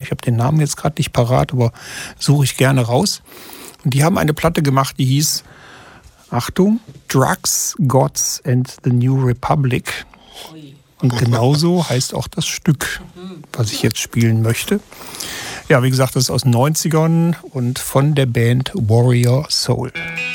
Ich habe den Namen jetzt gerade nicht parat, aber suche ich gerne raus. Und die haben eine Platte gemacht, die hieß, Achtung, Drugs, Gods and the New Republic. Und genauso heißt auch das Stück, was ich jetzt spielen möchte. Ja, wie gesagt, das ist aus den 90ern und von der Band Warrior Soul.